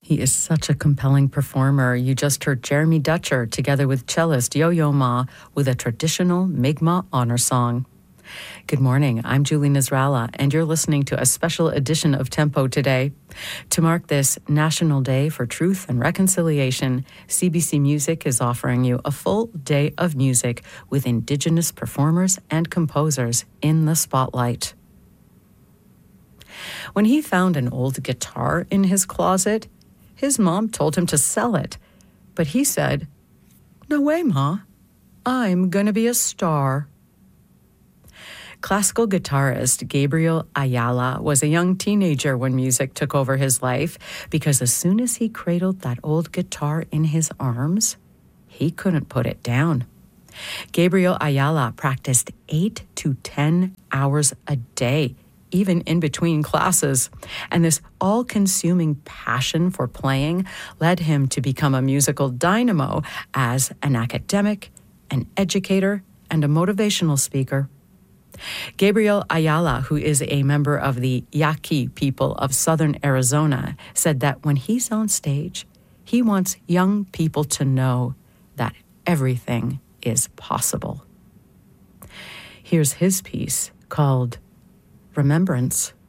He is such a compelling performer. You just heard Jeremy Dutcher together with cellist Yo-Yo Ma with a traditional Mi'kmaq honor song. Good morning, I'm Julie Nasrallah, and you're listening to a special edition of Tempo today. To mark this National Day for Truth and Reconciliation, CBC Music is offering you a full day of music with Indigenous performers and composers in the spotlight. When he found an old guitar in his closet, his mom told him to sell it, but he said, "No way, Ma. I'm gonna be a star." Classical guitarist Gabriel Ayala was a young teenager when music took over his life because as soon as he cradled that old guitar in his arms, he couldn't put it down. Gabriel Ayala practiced 8 to 10 hours a day, even in between classes. And this all-consuming passion for playing led him to become a musical dynamo as an academic, an educator, and a motivational speaker. Gabriel Ayala, who is a member of the Yaqui people of southern Arizona, said that when he's on stage, he wants young people to know that everything is possible. Here's his piece called Remembrance.